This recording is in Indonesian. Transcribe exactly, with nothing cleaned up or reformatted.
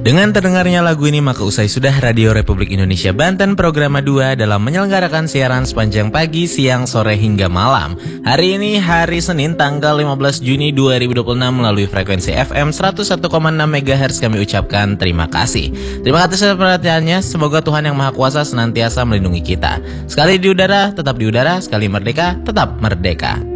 Dengan terdengarnya lagu ini maka usai sudah Radio Republik Indonesia Banten Program dua dalam menyelenggarakan siaran sepanjang pagi, siang, sore hingga malam. Hari ini hari Senin tanggal lima belas Juni dua ribu dua puluh enam melalui frekuensi F M seratus satu koma enam megahertz kami ucapkan terima kasih. Terima kasih atas perhatiannya. Semoga Tuhan Yang Maha Kuasa senantiasa melindungi kita. Sekali di udara tetap di udara, sekali merdeka tetap merdeka.